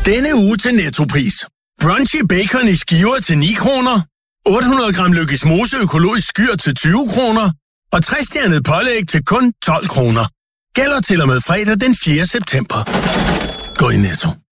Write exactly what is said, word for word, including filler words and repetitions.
Denne uge til Nettopris. Brunchy bacon i skiver til ni kroner. otte hundrede gram Lykkes Mose økologisk skyr til tyve kroner. Og tre-stjernet pålæg til kun tolv kroner. Gælder til og med fredag den fjerde september. Gå i Netto.